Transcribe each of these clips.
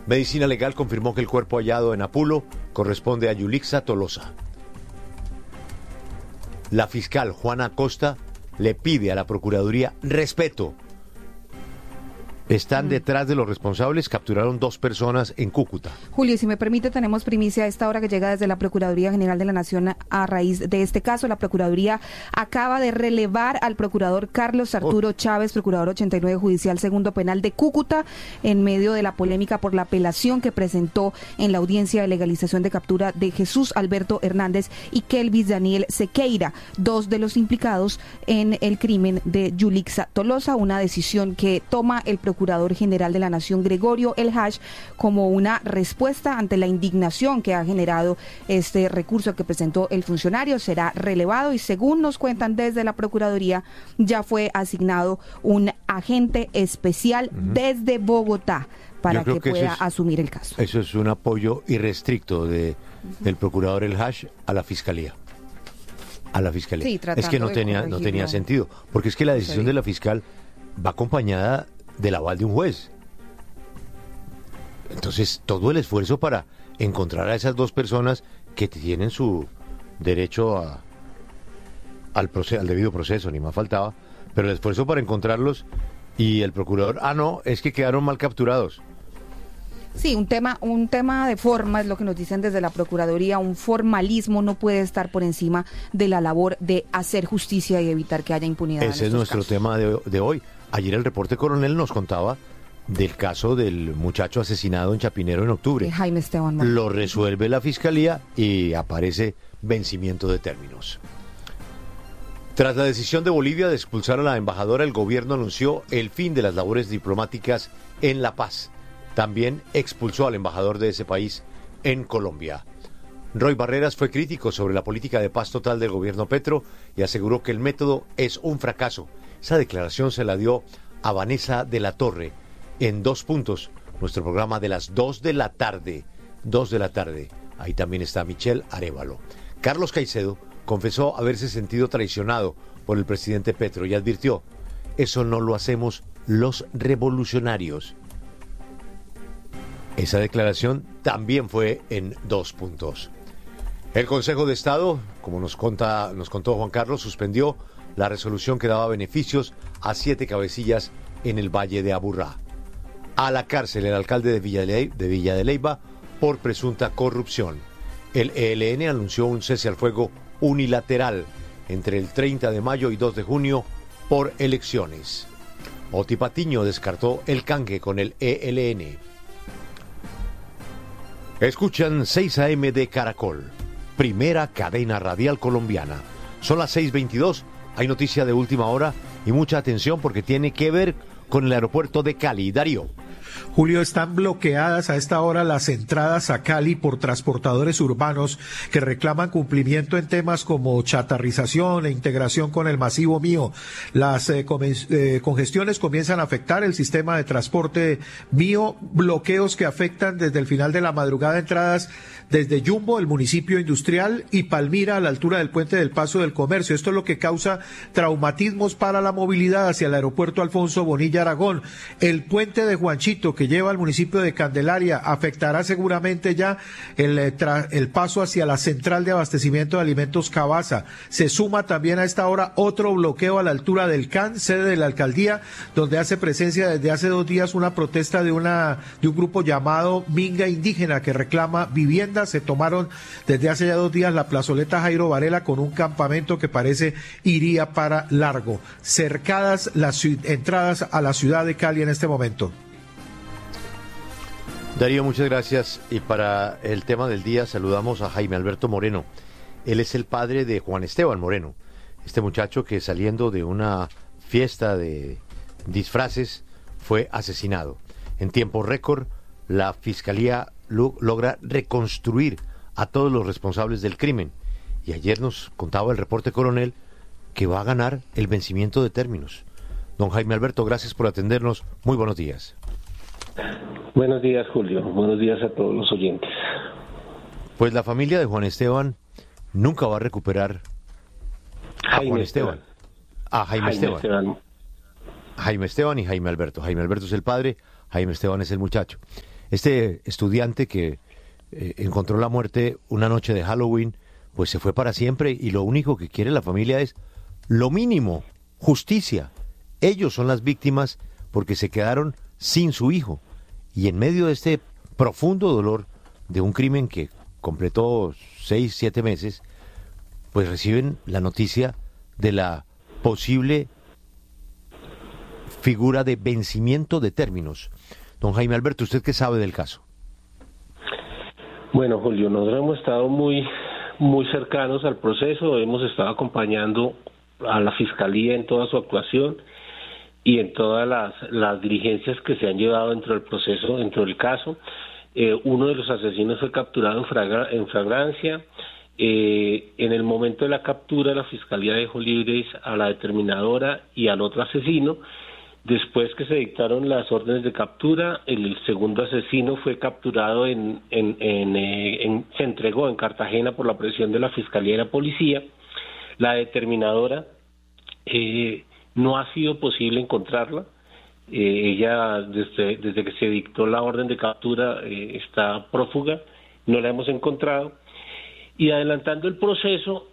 Medicina Legal confirmó que el cuerpo hallado en Apulo corresponde a Yulixa Tolosa. La fiscal Juana Acosta le pide a la Procuraduría respeto. Están detrás de los responsables, capturaron 2 personas en Cúcuta. Julio, si me permite, tenemos primicia a esta hora que llega desde la Procuraduría General de la Nación a raíz de este caso. La Procuraduría acaba de relevar al procurador Carlos Arturo Chávez, procurador 89 Judicial Segundo Penal de Cúcuta, en medio de la polémica por la apelación que presentó en la audiencia de legalización de captura de Jesús Alberto Hernández y Kelvis Daniel Sequeira, 2 de los implicados en el crimen de Yulixa Tolosa, una decisión que toma el Procurador General de la Nación, Gregorio El Hach, como una respuesta ante la indignación que ha generado este recurso que presentó el funcionario. Será relevado y, según nos cuentan desde la Procuraduría, ya fue asignado un agente especial desde Bogotá para que pueda asumir el caso. Eso es un apoyo irrestricto del procurador El Hach a la Fiscalía. Sí, es que no tenía sentido, porque es que la decisión de la fiscal va acompañada del aval de un juez. Entonces, todo el esfuerzo para encontrar a esas 2 personas que tienen su derecho al debido proceso, ni más faltaba, pero el esfuerzo para encontrarlos y el procurador, no, es que quedaron mal capturados. Sí, un tema de forma es lo que nos dicen desde la Procuraduría. Un formalismo no puede estar por encima de la labor de hacer justicia y evitar que haya impunidad. Ese es nuestro tema de hoy. Ayer el reporte coronel nos contaba del caso del muchacho asesinado en Chapinero en octubre. Jaime Esteban Moreno. Lo resuelve la Fiscalía y aparece vencimiento de términos. Tras la decisión de Bolivia de expulsar a la embajadora, el gobierno anunció el fin de las labores diplomáticas en La Paz. También expulsó al embajador de ese país en Colombia. Roy Barreras fue crítico sobre la política de paz total del gobierno Petro y aseguró que el método es un fracaso. Esa declaración se la dio a Vanessa de la Torre en 2 puntos. Nuestro programa de las 2 de la tarde. 2 de la tarde. Ahí también está Michelle Arévalo. Carlos Caicedo confesó haberse sentido traicionado por el presidente Petro y advirtió: eso no lo hacemos los revolucionarios. Esa declaración también fue en 2 puntos. El Consejo de Estado, como nos contó Juan Carlos, suspendió la resolución que daba beneficios a 7 cabecillas en el Valle de Aburrá. A la cárcel el alcalde de Villa de Leyva por presunta corrupción. El ELN anunció un cese al fuego unilateral entre el 30 de mayo y 2 de junio por elecciones. Oti Patiño descartó el canje con el ELN. Escuchan 6 AM de Caracol, primera cadena radial colombiana. Son las 6:22, hay noticia de última hora y mucha atención porque tiene que ver con el aeropuerto de Cali. Darío. Julio, están bloqueadas a esta hora las entradas a Cali por transportadores urbanos que reclaman cumplimiento en temas como chatarrización e integración con el masivo mío. Las congestiones comienzan a afectar el sistema de transporte mío, bloqueos que afectan desde el final de la madrugada entradas desde Yumbo, el municipio industrial, y Palmira, a la altura del puente del Paso del Comercio. Esto es lo que causa traumatismos para la movilidad hacia el aeropuerto Alfonso Bonilla Aragón. El puente de Juanchito, que lleva al municipio de Candelaria, afectará seguramente ya el paso hacia la central de abastecimiento de alimentos Cabaza. Se suma también a esta hora otro bloqueo a la altura del CAN, sede de la alcaldía, donde hace presencia desde hace 2 días una protesta de un grupo llamado Minga Indígena que reclama vivienda. Se tomaron desde hace ya 2 días la plazoleta Jairo Varela con un campamento que parece iría para largo. Cercadas las entradas a la ciudad de Cali en este momento. Darío, muchas gracias. Y para el tema del día saludamos a Jaime Alberto Moreno. Él es el padre de Juan Esteban Moreno, este muchacho que saliendo de una fiesta de disfraces fue asesinado. En tiempo récord, la Fiscalía logra reconstruir a todos los responsables del crimen. Y ayer nos contaba el reporte coronel que va a ganar el vencimiento de términos. Don Jaime Alberto, gracias por atendernos. Muy buenos días. Buenos días, Julio. Buenos días a todos los oyentes. Pues la familia de Juan Esteban nunca va a recuperar a Juan Esteban. A Jaime Esteban y Jaime Alberto. Jaime Alberto es el padre, Jaime Esteban es el muchacho. Este estudiante que encontró la muerte una noche de Halloween, pues se fue para siempre y lo único que quiere la familia es lo mínimo, justicia. Ellos son las víctimas porque se quedaron sin su hijo. Y en medio de este profundo dolor de un crimen que completó 6, 7 meses, pues reciben la noticia de la posible figura de vencimiento de términos. Don Jaime Alberto, ¿usted qué sabe del caso? Bueno, Julio, nosotros hemos estado muy cercanos al proceso, hemos estado acompañando a la Fiscalía en toda su actuación y en todas las diligencias que se han llevado dentro del proceso, dentro del caso. Uno de los asesinos fue capturado en flagrancia. En el momento de la captura, la Fiscalía dejó libres a la determinadora y al otro asesino. Después que se dictaron las órdenes de captura, el segundo asesino fue capturado se entregó en Cartagena por la presión de la Fiscalía y la Policía. La determinadora no ha sido posible encontrarla. Ella, desde que se dictó la orden de captura, está prófuga, no la hemos encontrado. Y adelantando el proceso,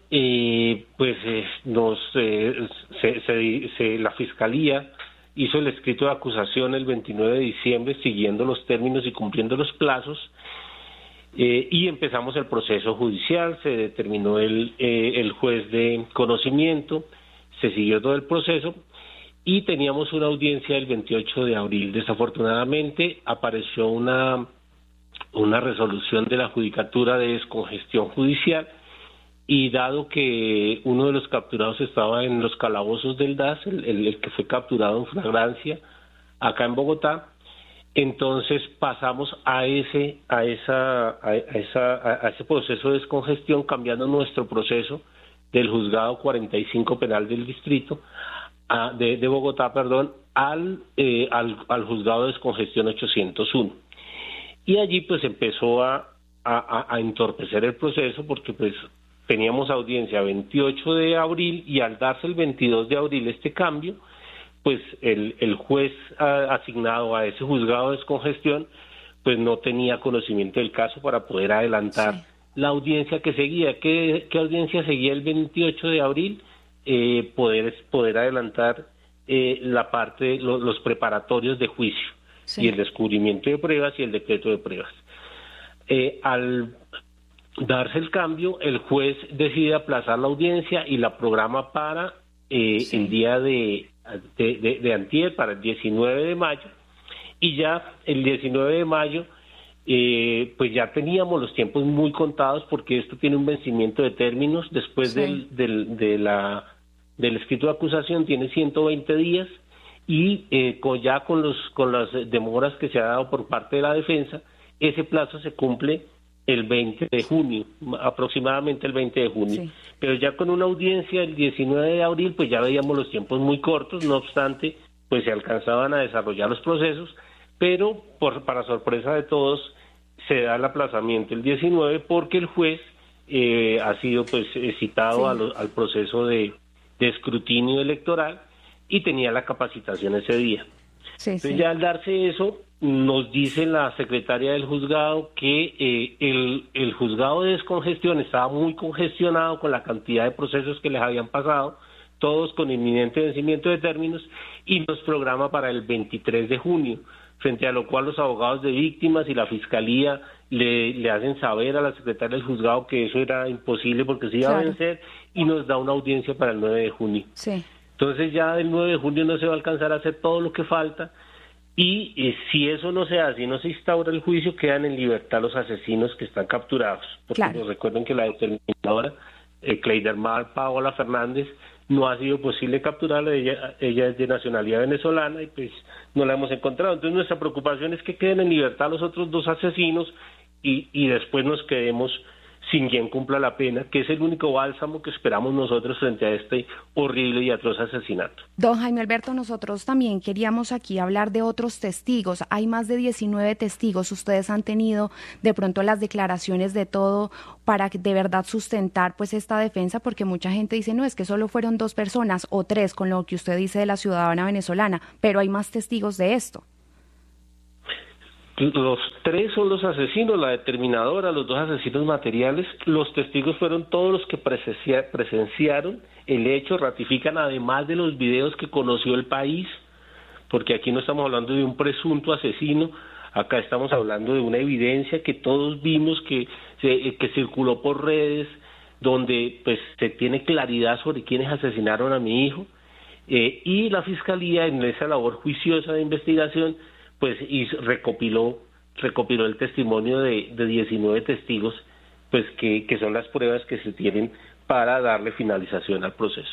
la Fiscalía hizo el escrito de acusación el 29 de diciembre, siguiendo los términos y cumpliendo los plazos, y empezamos el proceso judicial. Se determinó el juez de conocimiento, se siguió todo el proceso, y teníamos una audiencia el 28 de abril. Desafortunadamente apareció una resolución de la Judicatura de descongestión judicial, y dado que uno de los capturados estaba en los calabozos del DAS, el que fue capturado en flagrancia acá en Bogotá, entonces pasamos a ese proceso de descongestión, cambiando nuestro proceso del juzgado 45 penal del distrito de Bogotá, al juzgado de descongestión 801. Y allí pues empezó a entorpecer el proceso, porque pues teníamos audiencia 28 de abril y al darse el 22 de abril este cambio, pues el juez asignado a ese juzgado de descongestión pues no tenía conocimiento del caso para poder adelantar la audiencia que seguía. ¿Qué audiencia seguía el 28 de abril? Poder adelantar la parte, los preparatorios de juicio, y el descubrimiento de pruebas y el decreto de pruebas. Al darse el cambio, el juez decide aplazar la audiencia y la programa para el día de antier, para el 19 de mayo, y ya el 19 de mayo pues ya teníamos los tiempos muy contados, porque esto tiene un vencimiento de términos. Después del escrito de acusación tiene 120 días, y con las demoras que se ha dado por parte de la defensa, ese plazo se cumple el 20 de junio, aproximadamente el 20 de junio. Sí. Pero ya con una audiencia el 19 de abril, pues ya veíamos los tiempos muy cortos. No obstante, pues se alcanzaban a desarrollar los procesos, pero para sorpresa de todos, se da el aplazamiento el 19, porque el juez ha sido pues citado al proceso de escrutinio electoral y tenía la capacitación ese día. Entonces ya al darse eso, nos dice la secretaria del juzgado que el juzgado de descongestión estaba muy congestionado con la cantidad de procesos que les habían pasado, todos con inminente vencimiento de términos, y nos programa para el 23 de junio, frente a lo cual los abogados de víctimas y la fiscalía le hacen saber a la secretaria del juzgado que eso era imposible porque se iba a vencer, y nos da una audiencia para el 9 de junio. Sí. Entonces ya del 9 de junio no se va a alcanzar a hacer todo lo que falta, y si eso no se hace y no se instaura el juicio, quedan en libertad los asesinos que están capturados. Porque pues recuerden que la determinadora, Cleidermar Paola Fernández, no ha sido posible capturarla. Ella es de nacionalidad venezolana y pues no la hemos encontrado. Entonces nuestra preocupación es que queden en libertad los otros dos asesinos y después nos quedemos sin quien cumpla la pena, que es el único bálsamo que esperamos nosotros frente a este horrible y atroz asesinato. Don Jaime Alberto, nosotros también queríamos aquí hablar de otros testigos. Hay más de 19 testigos. Ustedes han tenido de pronto las declaraciones de todo para de verdad sustentar pues esta defensa, porque mucha gente dice, no, es que solo fueron 2 personas o 3, con lo que usted dice de la ciudadana venezolana, pero hay más testigos de esto. Los tres son los asesinos, la determinadora, los dos asesinos materiales. Los testigos fueron todos los que presenciaron el hecho, ratifican además de los videos que conoció el país, porque aquí no estamos hablando de un presunto asesino, acá estamos hablando de una evidencia que todos vimos que circuló por redes, donde pues se tiene claridad sobre quiénes asesinaron a mi hijo, y la Fiscalía en esa labor juiciosa de investigación pues recopiló el testimonio de 19 testigos, pues que son las pruebas que se tienen para darle finalización al proceso.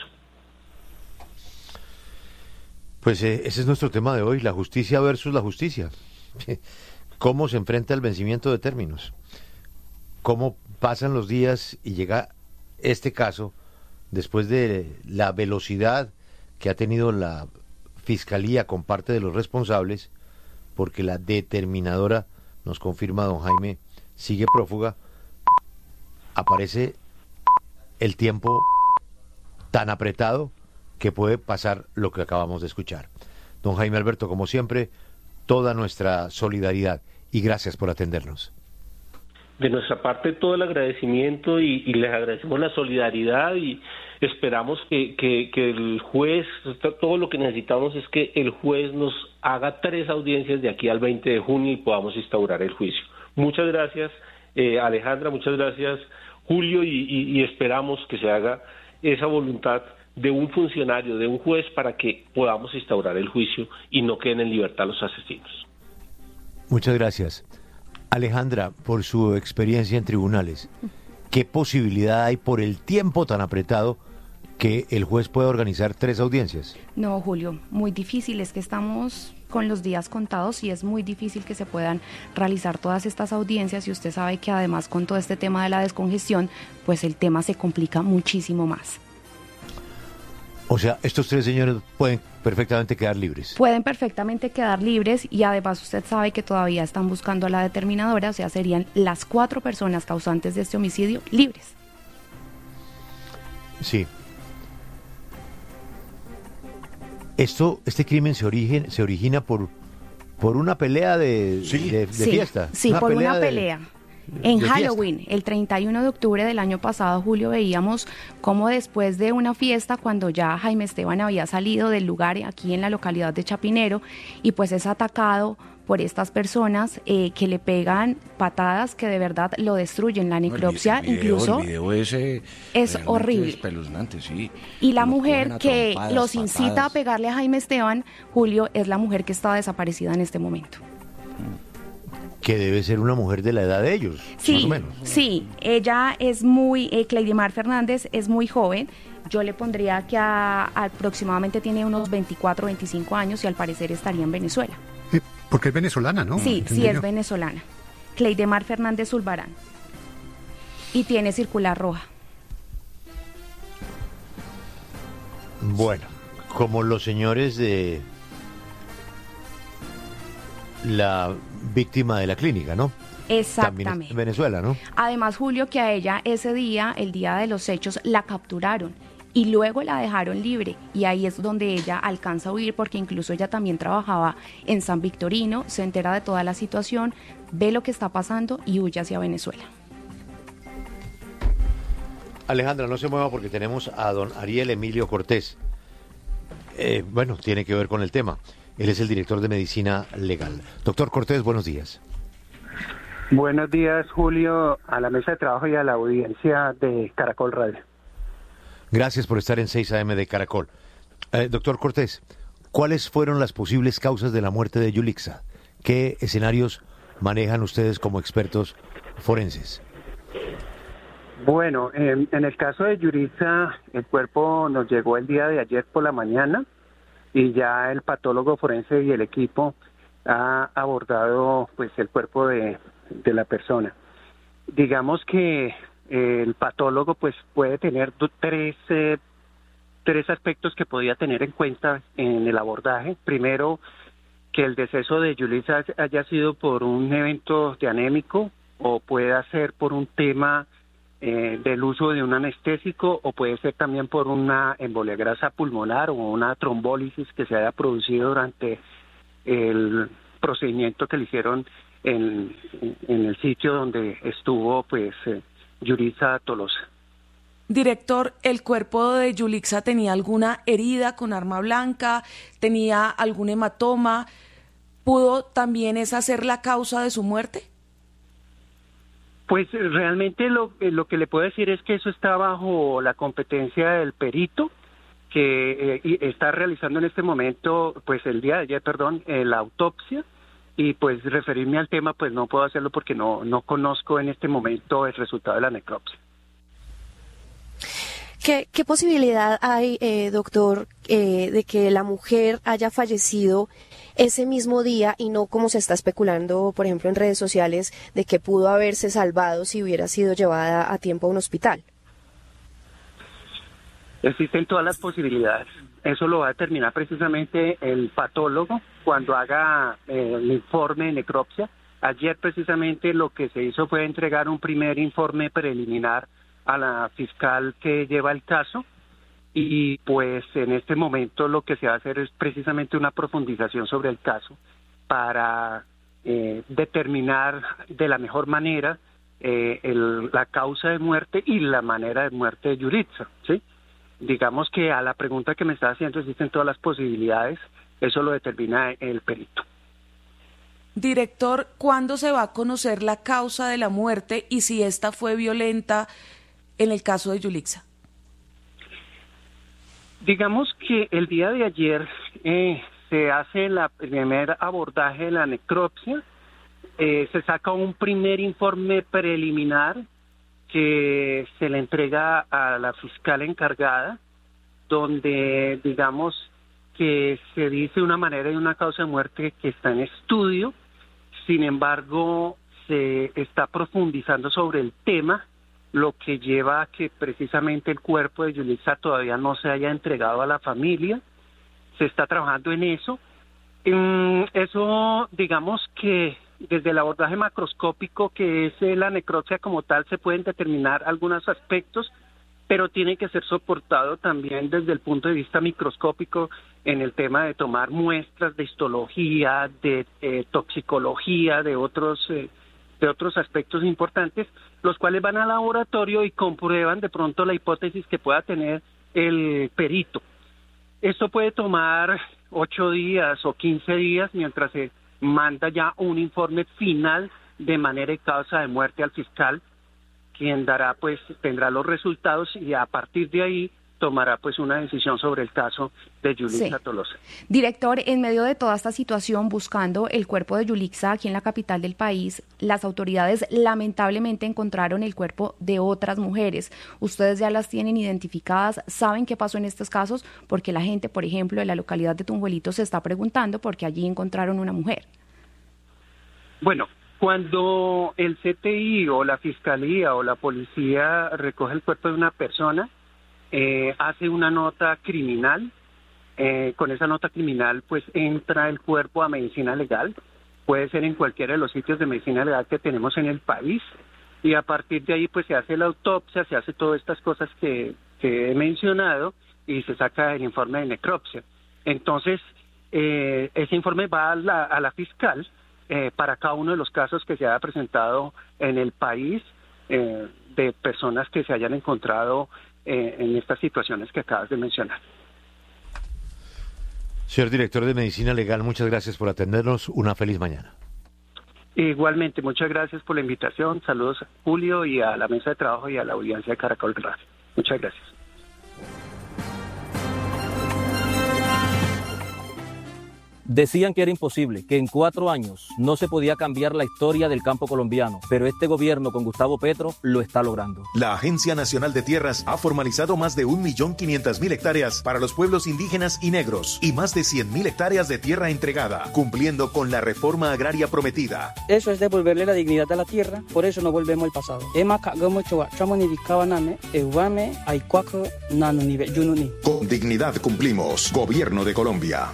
Pues ese es nuestro tema de hoy, la justicia versus la justicia. ¿Cómo se enfrenta el vencimiento de términos? ¿Cómo pasan los días y llega este caso después de la velocidad que ha tenido la Fiscalía con parte de los responsables? Porque la determinadora, nos confirma don Jaime, sigue prófuga, aparece el tiempo tan apretado que puede pasar lo que acabamos de escuchar. Don Jaime Alberto, como siempre, toda nuestra solidaridad y gracias por atendernos. De nuestra parte todo el agradecimiento y les agradecemos la solidaridad y esperamos que el juez, todo lo que necesitamos es que el juez nos haga 3 audiencias de aquí al 20 de junio y podamos instaurar el juicio. Muchas gracias Alejandra, muchas gracias Julio y esperamos que se haga esa voluntad de un funcionario, de un juez para que podamos instaurar el juicio y no queden en libertad los asesinos. Muchas gracias. Alejandra, por su experiencia en tribunales, ¿qué posibilidad hay por el tiempo tan apretado que el juez pueda organizar 3 audiencias? No, Julio, muy difícil, es que estamos con los días contados y es muy difícil que se puedan realizar todas estas audiencias y usted sabe que además con todo este tema de la descongestión, pues el tema se complica muchísimo más. O sea, estos 3 señores pueden perfectamente quedar libres. Pueden perfectamente quedar libres y además usted sabe que todavía están buscando a la determinadora, o sea, serían las 4 personas causantes de este homicidio libres. Sí. Este crimen se origina por una pelea de fiesta. Sí, por una pelea. En Halloween, el 31 de octubre del año pasado, Julio, veíamos cómo después de una fiesta, cuando ya Jaime Esteban había salido del lugar aquí en la localidad de Chapinero, y pues es atacado por estas personas que le pegan patadas que de verdad lo destruyen. La necropsia incluso el video ese es horrible. Espeluznante, sí. Y la mujer que los incita a pegarle a Jaime Esteban, Julio, es la mujer que está desaparecida en este momento. Que debe ser una mujer de la edad de ellos, sí, más o menos. Sí, ella es Cleidimar Fernández es muy joven. Yo le pondría que aproximadamente tiene unos 24, 25 años y al parecer estaría en Venezuela. Porque es venezolana, ¿no? Sí, es venezolana. Cleidimar Fernández Zulbarán. Y tiene circular roja. Bueno, como los señores de la víctima de la clínica, ¿no? Exactamente. También en Venezuela, ¿no? Además, Julio, que a ella ese día, el día de los hechos, la capturaron y luego la dejaron libre y ahí es donde ella alcanza a huir porque incluso ella también trabajaba en San Victorino, se entera de toda la situación, ve lo que está pasando y huye hacia Venezuela. Alejandra, no se mueva porque tenemos a don Ariel Emilio Cortés. Bueno, tiene que ver con el tema. Él es el director de Medicina Legal. Doctor Cortés, buenos días. Buenos días, Julio, a la mesa de trabajo y a la audiencia de Caracol Radio. Gracias por estar en 6 AM de Caracol. Doctor Cortés, ¿cuáles fueron las posibles causas de la muerte de Yulixa? ¿Qué escenarios manejan ustedes como expertos forenses? Bueno, en el caso de Yulixa, el cuerpo nos llegó el día de ayer por la mañana y ya el patólogo forense y el equipo ha abordado pues el cuerpo de la persona. Digamos que el patólogo pues puede tener tres aspectos que podía tener en cuenta en el abordaje. Primero, que el deceso de Yulixa haya sido por un evento de anémico o pueda ser por un tema del uso de un anestésico o puede ser también por una embolia grasa pulmonar o una trombólisis que se haya producido durante el procedimiento que le hicieron en el sitio donde estuvo pues Yulitza Tolosa. Director, ¿el cuerpo de Yulitza tenía alguna herida con arma blanca? ¿Tenía algún hematoma? ¿Pudo también esa ser la causa de su muerte? Pues realmente lo que le puedo decir es que eso está bajo la competencia del perito, que está realizando en este momento, pues el día de ayer, la autopsia, y pues referirme al tema, pues no puedo hacerlo porque no conozco en este momento el resultado de la necropsia. ¿Qué posibilidad hay, doctor, de que la mujer haya fallecido ese mismo día y no como se está especulando, por ejemplo, en redes sociales, de que pudo haberse salvado si hubiera sido llevada a tiempo a un hospital? Existen todas las posibilidades. Eso lo va a determinar precisamente el patólogo cuando haga el informe de necropsia. Ayer precisamente lo que se hizo fue entregar un primer informe preliminar a la fiscal que lleva el caso, y pues en este momento lo que se va a hacer es precisamente una profundización sobre el caso para determinar de la mejor manera la causa de muerte y la manera de muerte de Yulitza, ¿sí? Digamos que a la pregunta que me está haciendo existen todas las posibilidades, eso lo determina el perito. Director, ¿cuándo se va a conocer la causa de la muerte y si esta fue violenta en el caso de Yulitza? Digamos que el día de ayer se hace el primer abordaje de la necropsia, se saca un primer informe preliminar que se le entrega a la fiscal encargada, donde digamos que se dice una manera y una causa de muerte que está en estudio. Sin embargo, se está profundizando sobre el tema, lo que lleva a que precisamente el cuerpo de Yulitza todavía no se haya entregado a la familia. Se está trabajando en eso. Eso, digamos que desde el abordaje macroscópico, que es la necropsia como tal, se pueden determinar algunos aspectos, pero tiene que ser soportado también desde el punto de vista microscópico en el tema de tomar muestras de histología, de toxicología, de otros aspectos importantes, los cuales van al laboratorio y comprueban de pronto la hipótesis que pueda tener el perito. Esto puede tomar 8 días o 15 días mientras se manda ya un informe final de manera y causa de muerte al fiscal, quien tendrá los resultados y a partir de ahí tomará pues una decisión sobre el caso de Yulitza Tolosa. Director, en medio de toda esta situación, buscando el cuerpo de Yulitza aquí en la capital del país, las autoridades lamentablemente encontraron el cuerpo de otras mujeres. ¿Ustedes ya las tienen identificadas? ¿Saben qué pasó en estos casos? Porque la gente, por ejemplo, de la localidad de Tunjuelito se está preguntando porque allí encontraron una mujer. Bueno, cuando el CTI o la Fiscalía o la Policía recoge el cuerpo de una persona, hace una nota criminal, con esa nota criminal pues entra el cuerpo a medicina legal, puede ser en cualquiera de los sitios de medicina legal que tenemos en el país, y a partir de ahí pues se hace la autopsia, se hace todas estas cosas que he mencionado y se saca el informe de necropsia. Entonces ese informe va a la fiscal para cada uno de los casos que se haya presentado en el país, de personas que se hayan encontrado en estas situaciones que acabas de mencionar. Señor director de Medicina Legal, muchas gracias por atendernos. Una feliz mañana. Igualmente, muchas gracias por la invitación. Saludos a Julio y a la mesa de trabajo y a la audiencia de Caracol Radio. Muchas gracias. Decían que era imposible, que en 4 años no se podía cambiar la historia del campo colombiano, pero este gobierno con Gustavo Petro lo está logrando. La Agencia Nacional de Tierras ha formalizado más de 1.500.000 hectáreas para los pueblos indígenas y negros y más de 100.000 hectáreas de tierra entregada, cumpliendo con la reforma agraria prometida. Eso es devolverle la dignidad a la tierra, por eso no volvemos al pasado. Con dignidad cumplimos. Gobierno de Colombia.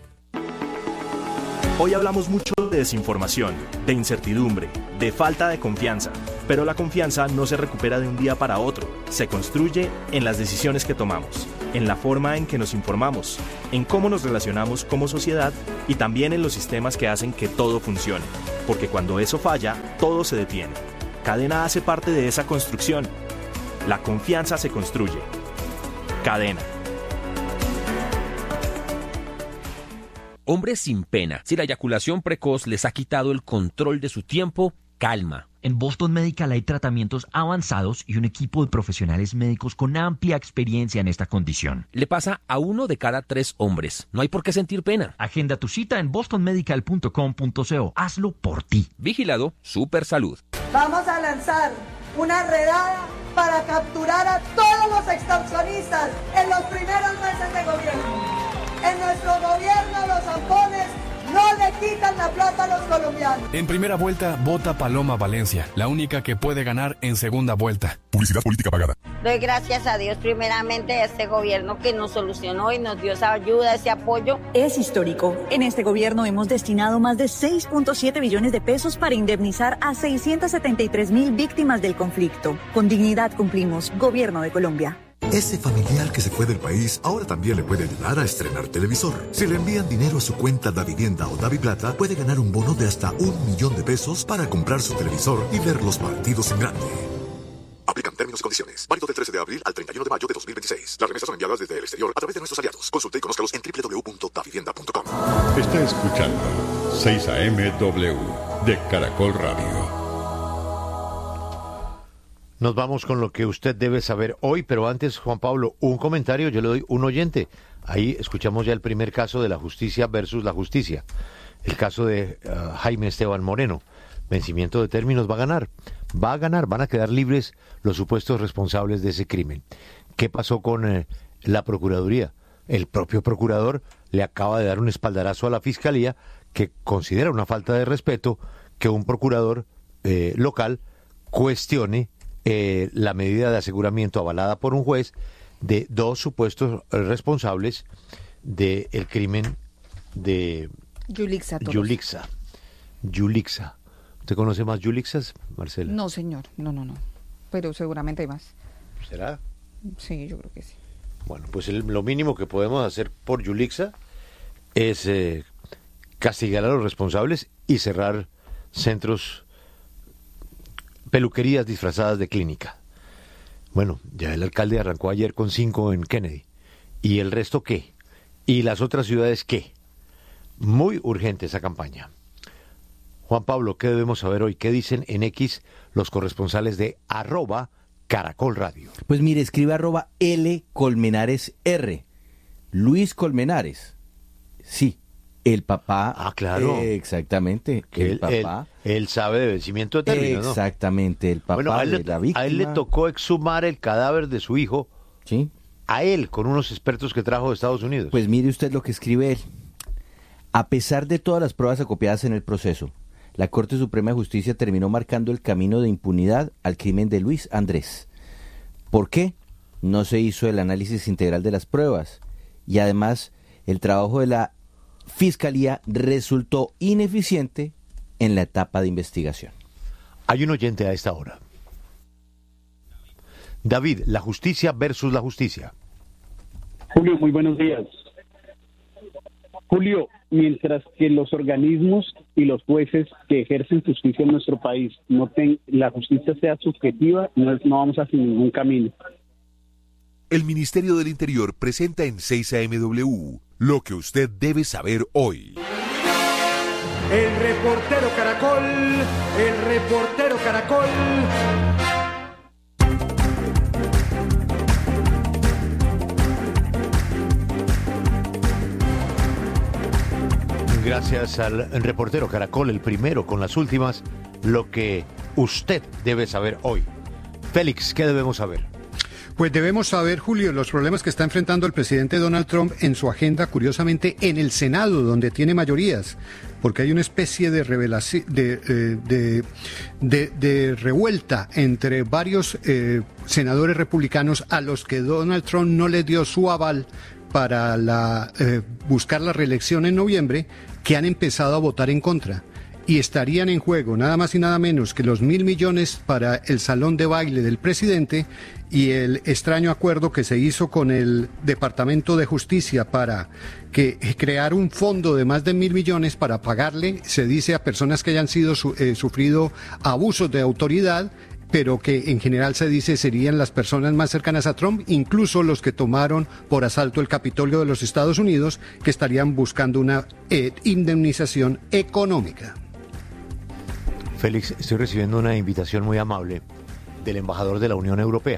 Hoy hablamos mucho de desinformación, de incertidumbre, de falta de confianza, pero la confianza no se recupera de un día para otro, se construye en las decisiones que tomamos. en la forma en que nos informamos, en cómo nos relacionamos como sociedad y también en los sistemas que hacen que todo funcione. Porque cuando eso falla, todo se detiene. Cadena hace parte de esa construcción. La confianza se construye. Cadena. Hombres sin pena. Si la eyaculación precoz les ha quitado el control de su tiempo, calma. En Boston Medical hay tratamientos avanzados y un equipo de profesionales médicos con amplia experiencia en esta condición. Le pasa a 1 de cada 3 hombres. No hay por qué sentir pena. Agenda tu cita en bostonmedical.com.co. Hazlo por ti. Vigilado Super Salud. Vamos a lanzar una redada para capturar a todos los extorsionistas en los primeros meses de gobierno. En nuestro gobierno los zampones no le quitan la plata a los colombianos. En primera vuelta, vota Paloma Valencia, la única que puede ganar en segunda vuelta. Publicidad política pagada. Doy gracias a Dios primeramente a este gobierno que nos solucionó y nos dio esa ayuda, ese apoyo. Es histórico. En este gobierno hemos destinado más de 6.7 billones de pesos para indemnizar a 673,000 víctimas del conflicto. Con dignidad cumplimos. Gobierno de Colombia. Ese familiar que se fue del país ahora también le puede ayudar a estrenar televisor. Si le envían dinero a su cuenta Davivienda o Daviplata, puede ganar un bono de hasta $1,000,000 para comprar su televisor y ver los partidos en grande. Aplican términos y condiciones. Válido del 13 de abril al 31 de mayo de 2026. Las remesas son enviadas desde el exterior a través de nuestros aliados. Consulte y conózcalos en www.davivienda.com. Está escuchando 6 AM/W de Caracol Radio. Nos vamos con lo que usted debe saber hoy, pero antes, Juan Pablo, un comentario, yo le doy un oyente. Ahí escuchamos ya el primer caso de la justicia versus la justicia. El caso de Jaime Esteban Moreno. Vencimiento de términos, va a ganar, van a quedar libres los supuestos responsables de ese crimen. ¿Qué pasó con la Procuraduría? El propio procurador le acaba de dar un espaldarazo a la Fiscalía, que considera una falta de respeto que un procurador local cuestione la medida de aseguramiento avalada por un juez de 2 supuestos responsables del crimen de Yulixa. ¿Usted conoce más Yulixas, Marcela? No, señor, no. Pero seguramente hay más. ¿Será? Sí, yo creo que sí. Bueno, pues lo mínimo que podemos hacer por Yulixa es castigar a los responsables y cerrar centros, peluquerías disfrazadas de clínica. Bueno, ya el alcalde arrancó ayer con 5 en Kennedy. ¿Y el resto qué? ¿Y las otras ciudades qué? Muy urgente esa campaña. Juan Pablo, ¿qué debemos saber hoy? ¿Qué dicen en X los corresponsales de @Caracol Radio? Pues mire, escribe @LColmenaresR. Luis Colmenares. Sí, el papá. Ah, claro. Exactamente, el papá. Él sabe de vencimiento de términos, ¿no? Exactamente, el papá de la víctima. A él le tocó exhumar el cadáver de su hijo. Sí. A él, con unos expertos que trajo de Estados Unidos. Pues mire usted lo que escribe él. A pesar de todas las pruebas acopiadas en el proceso, la Corte Suprema de Justicia terminó marcando el camino de impunidad al crimen de Luis Andrés. ¿Por qué? No se hizo el análisis integral de las pruebas y además el trabajo de la Fiscalía resultó ineficiente en la etapa de investigación. Hay un oyente a esta hora. David, la justicia versus la justicia. Julio, muy buenos días. Julio, mientras que los organismos y los jueces que ejercen justicia en nuestro país la justicia sea subjetiva, no vamos hacia ningún camino. El Ministerio del Interior presenta en 6 AM/W lo que usted debe saber hoy. El reportero Caracol. Gracias al reportero Caracol, el primero con las últimas, lo que usted debe saber hoy. Félix, ¿qué debemos saber? Pues debemos saber, Julio, los problemas que está enfrentando el presidente Donald Trump en su agenda, curiosamente, en el Senado, donde tiene mayorías, porque hay una especie de revuelta entre varios senadores republicanos a los que Donald Trump no les dio su aval para buscar la reelección en noviembre, que han empezado a votar en contra. y estarían en juego nada más y nada menos que los 1.000 millones para el salón de baile del presidente y el extraño acuerdo que se hizo con el Departamento de Justicia para crear un fondo de más de 1.000 millones para pagarle, se dice, a personas que hayan sufrido abusos de autoridad, pero que en general se dice serían las personas más cercanas a Trump, incluso los que tomaron por asalto el Capitolio de los Estados Unidos, que estarían buscando una indemnización económica. Félix, estoy recibiendo una invitación muy amable del embajador de la Unión Europea.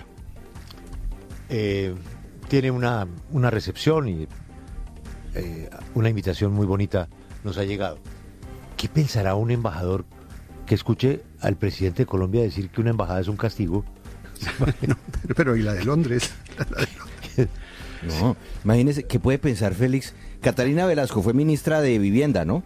Tiene una recepción y una invitación muy bonita nos ha llegado. ¿Qué pensará un embajador que escuche al presidente de Colombia decir que una embajada es un castigo? No, pero ¿y la de Londres? No, imagínese, ¿qué puede pensar Félix? Catalina Velasco fue ministra de Vivienda, ¿no?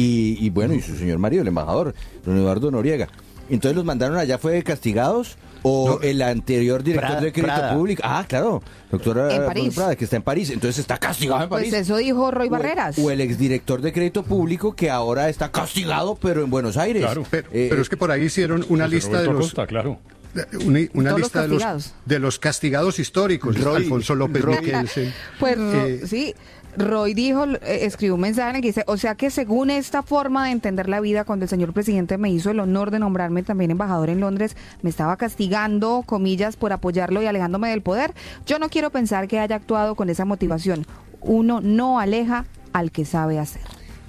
Y bueno, y su señor marido, el embajador, don Eduardo Noriega. Entonces los mandaron allá, ¿fue castigados? ¿O no, el anterior director de Crédito Público? Ah, claro, doctora Prada, que está en París, entonces está castigado en París. Pues eso dijo Roy Barreras. O el exdirector de Crédito Público, que ahora está castigado, pero en Buenos Aires. Claro, pero es que por ahí hicieron una lista de los... Costa, claro. Una lista de los castigados históricos, Alfonso López Miquelsen. Pues sí, Roy dijo, escribió un mensaje en el que dice, o sea que según esta forma de entender la vida, cuando el señor presidente me hizo el honor de nombrarme también embajador en Londres, me estaba castigando, comillas, por apoyarlo y alejándome del poder. Yo no quiero pensar que haya actuado con esa motivación. Uno no aleja al que sabe hacer.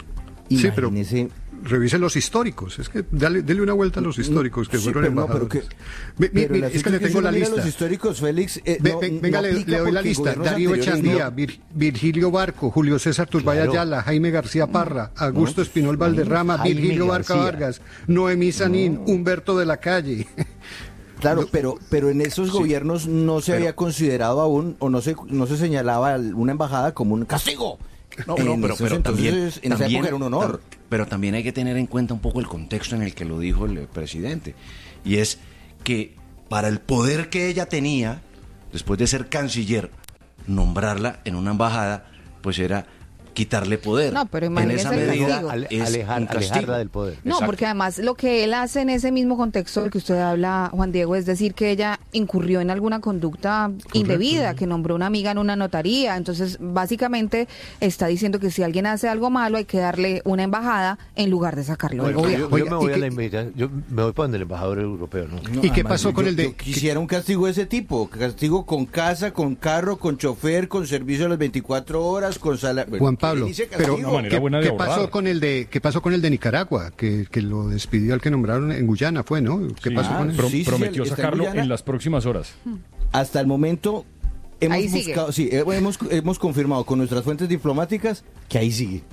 Sí, pero revise los históricos, es que dele una vuelta a los históricos que fueron embajadores. Es que le tengo la lista. Los históricos, Félix, venga, le doy la lista. Darío Echandía, Virgilio Barco, Julio César Turbay Ayala, Jaime García Parra, Augusto Espinol Valderrama, Virgilio Barca Vargas, Noemí Sanín, Humberto de la Calle. Claro, pero en esos gobiernos no se había considerado aún, o no se señalaba una embajada como un castigo. No, pero también en esa época era un honor. Pero también hay que tener en cuenta un poco el contexto en el que lo dijo el presidente. Y es que para el poder que ella tenía, después de ser canciller, nombrarla en una embajada, pues era quitarle poder. No, pero en esa medida alejarla del poder. No, exacto. Porque además lo que él hace en ese mismo contexto del que usted habla, Juan Diego, es decir que ella incurrió en alguna conducta indebida, que nombró una amiga en una notaría. Entonces, básicamente está diciendo que si alguien hace algo malo hay que darle una embajada en lugar de sacarlo del gobierno. Yo me voy a la invitación, yo me voy para donde el embajador europeo, ¿no? ¿Y qué pasó con el de...? Yo quisiera un castigo de ese tipo, castigo con casa, con carro, con chofer, con servicio a las 24 horas, con salario... Juan Pablo, pero ¿qué pasó con el de Nicaragua? Que lo despidió al que nombraron en Guyana, fue, ¿no? ¿Qué pasó con él? Prometió sacarlo en las próximas horas. Hasta el momento hemos buscado, hemos confirmado con nuestras fuentes diplomáticas que ahí sigue.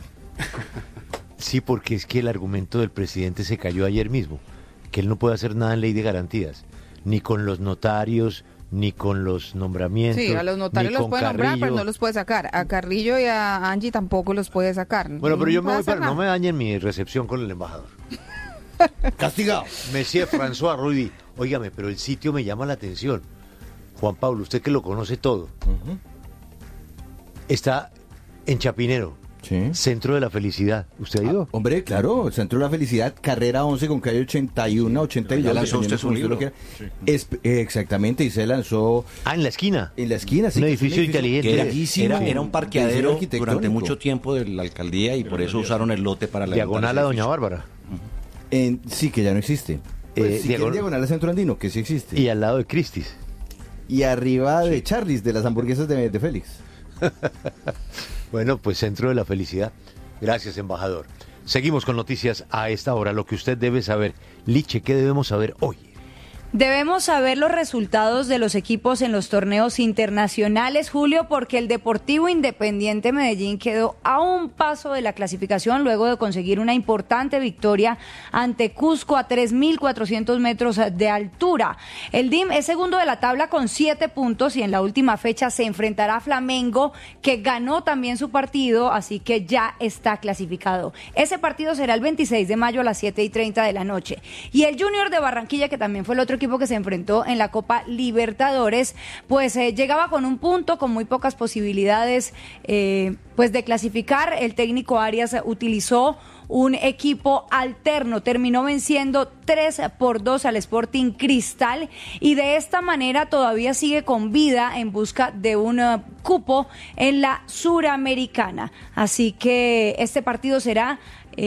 Sí, porque es que el argumento del presidente se cayó ayer mismo, que él no puede hacer nada en ley de garantías, ni con los notarios, ni con los nombramientos. Sí, a los notarios los puede nombrar, pero no los puede sacar. A Carrillo y a Angie tampoco los puede sacar. Bueno, pero yo me voy para no me dañen mi recepción con el embajador. Castigado. Monsieur François Rudy. Óigame, pero el sitio me llama la atención. Juan Pablo, usted que lo conoce todo. Está en Chapinero. Sí. Centro de la Felicidad. ¿Usted ha ido? Hombre, claro, Centro de la Felicidad, carrera 11 con calle 81, 82. Ya lanzó usted su libro. Exactamente, y se lanzó... en la esquina. En la esquina, sí. Un edificio inteligente. Era un parqueadero durante mucho tiempo de la alcaldía y por eso usaron el lote para la... Diagonal a Doña Bárbara. Sí, que ya no existe. Diagonal al Centro Andino, que sí existe. Y al lado de Christie's. Y arriba de Charlie's, de las hamburguesas de Félix. Bueno, pues Centro de la Felicidad. Gracias, embajador. Seguimos con noticias a esta hora. Lo que usted debe saber. Liche, ¿qué debemos saber hoy? Debemos saber los resultados de los equipos en los torneos internacionales, Julio, porque el Deportivo Independiente Medellín quedó a un paso de la clasificación luego de conseguir una importante victoria ante Cusco a 3.400 metros de altura. El DIM es segundo de la tabla con 7 puntos y en la última fecha se enfrentará a Flamengo, que ganó también su partido, así que ya está clasificado. Ese partido será el 26 de mayo a las 7:30 de la noche. Y el Junior de Barranquilla, que también fue el otro equipo que se enfrentó en la Copa Libertadores, pues llegaba con un punto, con muy pocas posibilidades pues de clasificar. El técnico Arias utilizó un equipo alterno, terminó venciendo 3-2 al Sporting Cristal y de esta manera todavía sigue con vida en busca de un cupo en la Suramericana. Así que este partido será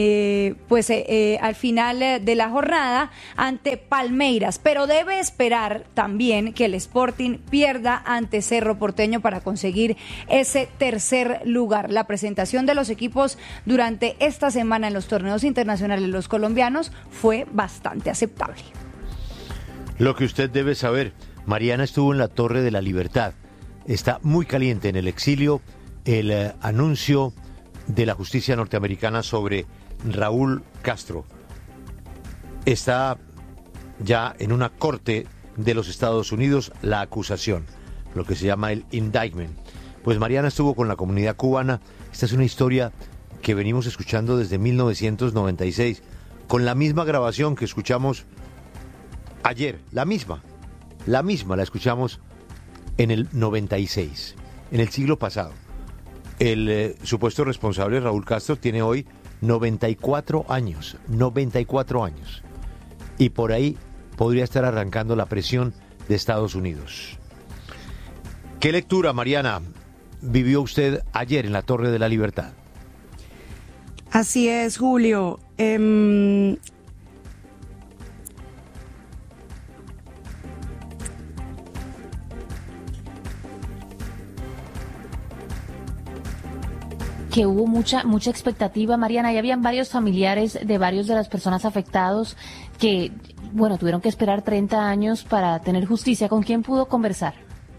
al final de la jornada ante Palmeiras, pero debe esperar también que el Sporting pierda ante Cerro Porteño para conseguir ese tercer lugar. La presentación de los equipos durante esta semana en los torneos internacionales los colombianos fue bastante aceptable. Lo que usted debe saber, Mariana estuvo en la Torre de la Libertad. Está muy caliente en el exilio el anuncio de la justicia norteamericana sobre Raúl Castro. Está ya en una corte de los Estados Unidos la acusación, lo que se llama el indictment. Pues Mariana estuvo con la comunidad cubana. Esta es una historia que venimos escuchando desde 1996, con la misma grabación que escuchamos ayer, la misma la escuchamos en el 96, en el siglo pasado. El supuesto responsable, Raúl Castro, tiene hoy 94 años, y por ahí podría estar arrancando la presión de Estados Unidos. ¿Qué lectura, Mariana, vivió usted ayer en la Torre de la Libertad? Así es, Julio. Que hubo mucha expectativa, Mariana, y habían varios familiares de varios de las personas afectados que, bueno, tuvieron que esperar 30 años para tener justicia. ¿Con quién pudo conversar?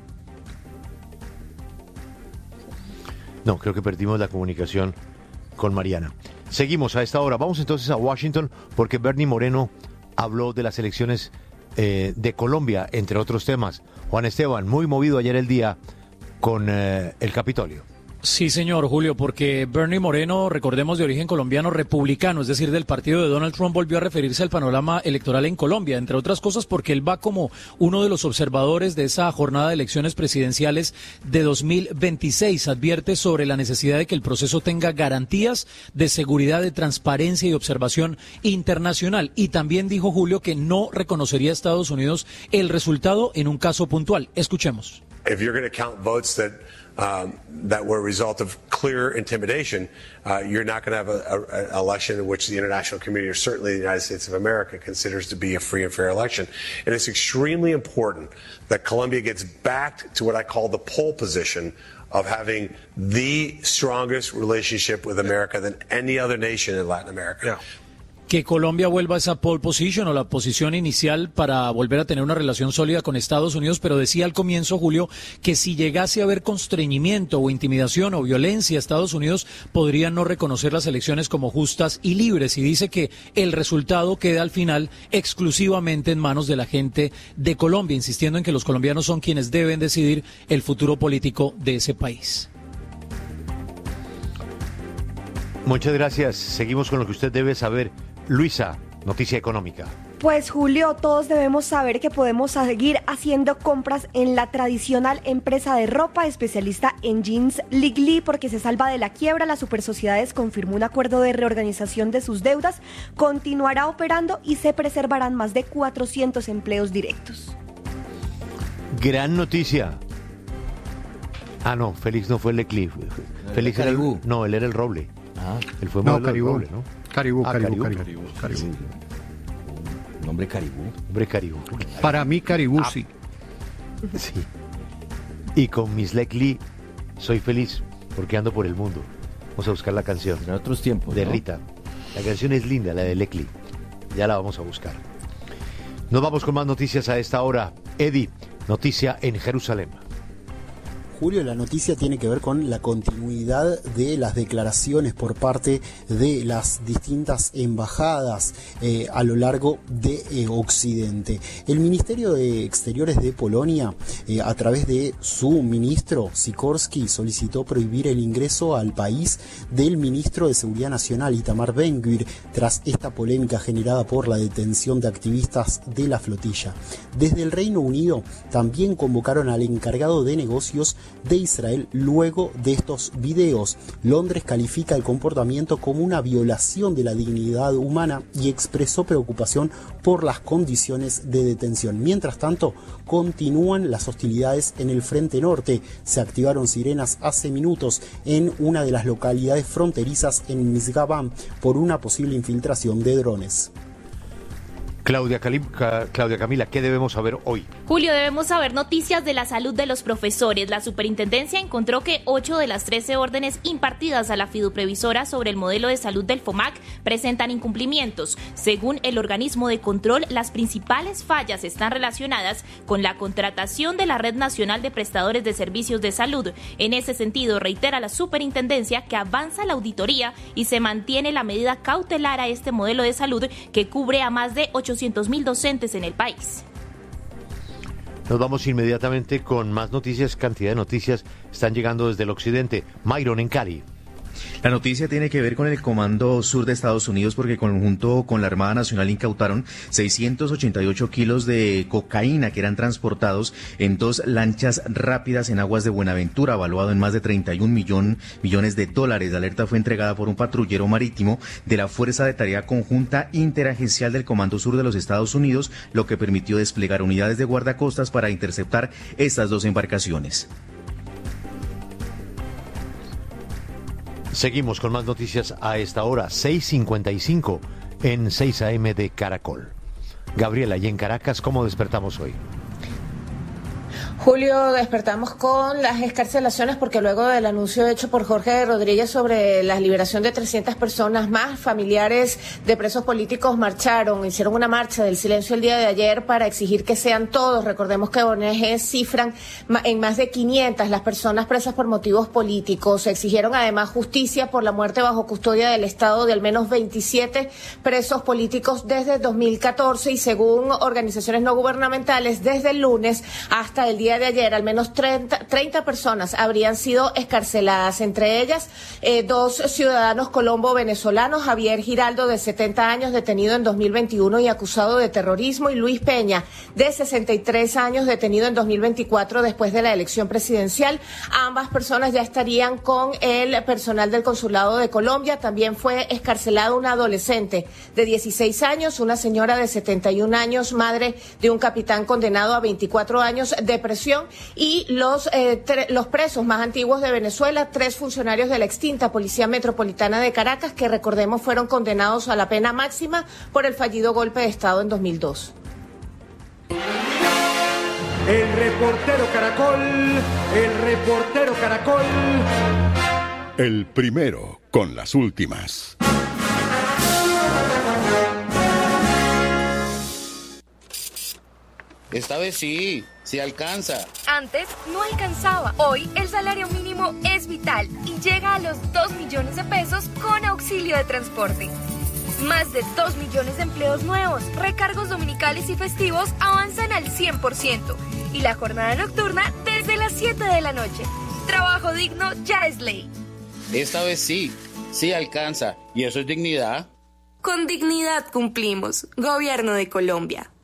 No, creo que perdimos la comunicación con Mariana. Seguimos a esta hora. Vamos entonces a Washington porque Bernie Moreno habló de las elecciones de Colombia, entre otros temas. Juan Esteban, muy movido ayer el día con el Capitolio. Sí, señor Julio, porque Bernie Moreno, recordemos, de origen colombiano republicano, es decir, del partido de Donald Trump, volvió a referirse al panorama electoral en Colombia, entre otras cosas porque él va como uno de los observadores de esa jornada de elecciones presidenciales de 2026. Advierte sobre la necesidad de que el proceso tenga garantías de seguridad, de transparencia y observación internacional. Y también dijo Julio que no reconocería a Estados Unidos el resultado en un caso puntual. Escuchemos. If you're going to count votes that were a result of clear intimidation, you're not going to have an election in which the international community, or certainly the United States of America, considers to be a free and fair election. And it's extremely important that Colombia gets back to what I call the pole position of having the strongest relationship with America than any other nation in Latin America. Yeah. Que Colombia vuelva a esa pole position o la posición inicial para volver a tener una relación sólida con Estados Unidos, pero decía al comienzo, Julio, que si llegase a haber constreñimiento o intimidación o violencia a Estados Unidos, podrían no reconocer las elecciones como justas y libres, y dice que el resultado queda al final exclusivamente en manos de la gente de Colombia, insistiendo en que los colombianos son quienes deben decidir el futuro político de ese país. Muchas gracias. Seguimos con lo que usted debe saber. Luisa, noticia económica. Pues Julio, todos debemos saber que podemos seguir haciendo compras en la tradicional empresa de ropa especialista en jeans Ligli porque se salva de la quiebra. La Supersociedades confirmó un acuerdo de reorganización de sus deudas, continuará operando y se preservarán más de 400 empleos directos. Gran noticia. Ah, no, Félix no fue Ligli. Félix era Caribú. No, él era el Roble. Ah, él fue no, Caribú. Roble, ¿no? Caribú. Sí. Nombre Caribú. Nombre Caribú. Para mí Caribú, sí. Sí. Y con Miss Ligli soy feliz porque ando por el mundo. Vamos a buscar la canción. En otros tiempos, de ¿no? Rita. La canción es linda, la de Ligli. Ya la vamos a buscar. Nos vamos con más noticias a esta hora. Eddie, noticia en Jerusalén. Julio, la noticia tiene que ver con la continuidad de las declaraciones por parte de las distintas embajadas a lo largo de Occidente. El Ministerio de Exteriores de Polonia, a través de su ministro Sikorski, solicitó prohibir el ingreso al país del ministro de Seguridad Nacional, Itamar Ben-Gvir, tras esta polémica generada por la detención de activistas de la flotilla. Desde el Reino Unido también convocaron al encargado de negocios de Israel luego de estos videos. Londres califica el comportamiento como una violación de la dignidad humana y expresó preocupación por las condiciones de detención. Mientras tanto, continúan las hostilidades en el frente norte. Se activaron sirenas hace minutos en una de las localidades fronterizas en Misgavan por una posible infiltración de drones. Claudia Camila, ¿qué debemos saber hoy? Julio, debemos saber noticias de la salud de los profesores. La superintendencia encontró que 8 de las 13 órdenes impartidas a la fiduprevisora sobre el modelo de salud del FOMAC presentan incumplimientos. Según el organismo de control, las principales fallas están relacionadas con la contratación de la Red Nacional de Prestadores de Servicios de Salud. En ese sentido, reitera la superintendencia que avanza la auditoría y se mantiene la medida cautelar a este modelo de salud que cubre a más de 800.000 docentes en el país. Nos vamos inmediatamente con más noticias. Cantidad de noticias están llegando desde el occidente. Myron en Cali. La noticia tiene que ver con el Comando Sur de Estados Unidos porque conjunto con la Armada Nacional incautaron 688 kilos de cocaína que eran transportados en 2 lanchas rápidas en aguas de Buenaventura, valuado en más de 31 millones de dólares. La alerta fue entregada por un patrullero marítimo de la Fuerza de Tarea Conjunta Interagencial del Comando Sur de los Estados Unidos, lo que permitió desplegar unidades de guardacostas para interceptar estas 2 embarcaciones. Seguimos con más noticias a esta hora, 6:55 en 6 AM de Caracol. Gabriela, y en Caracas, ¿cómo despertamos hoy? Julio, despertamos con las excarcelaciones porque luego del anuncio hecho por Jorge Rodríguez sobre la liberación de 300 personas más, familiares de presos políticos hicieron una marcha del silencio el día de ayer para exigir que sean todos. Recordemos que ONG cifran en más de 500 las personas presas por motivos políticos. Exigieron además justicia por la muerte bajo custodia del Estado de al menos 27 presos políticos desde 2014 y según organizaciones no gubernamentales, desde el lunes hasta el día de ayer, al menos 30 personas habrían sido excarceladas, entre ellas 2 ciudadanos colombo-venezolanos, Javier Giraldo, de 70 años, detenido en 2021 y acusado de terrorismo, y Luis Peña, de 63 años, detenido en 2024 después de la elección presidencial. Ambas personas ya estarían con el personal del Consulado de Colombia. También fue escarcelada una adolescente de 16 años, una señora de 71 años, madre de un capitán condenado a 24 años de prisión, y los presos más antiguos de Venezuela, 3 funcionarios de la extinta Policía Metropolitana de Caracas, que recordemos fueron condenados a la pena máxima por el fallido golpe de Estado en 2002. El reportero Caracol. El primero con las últimas. Esta vez sí alcanza. Antes no alcanzaba. Hoy el salario mínimo es vital y llega a los 2 millones de pesos con auxilio de transporte. Más de 2 millones de empleos nuevos, recargos dominicales y festivos avanzan al 100% y la jornada nocturna desde las 7 de la noche. Trabajo digno ya es ley. Esta vez sí alcanza. ¿Y eso es dignidad? Con dignidad cumplimos. Gobierno de Colombia.